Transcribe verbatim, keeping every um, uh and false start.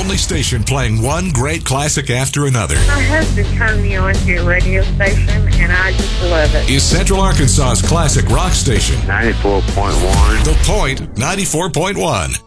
only station playing one great classic after another. My husband turned me on to your radio station, and I just love it. Is Central Arkansas's classic rock station. ninety-four point one. The Point ninety-four point one.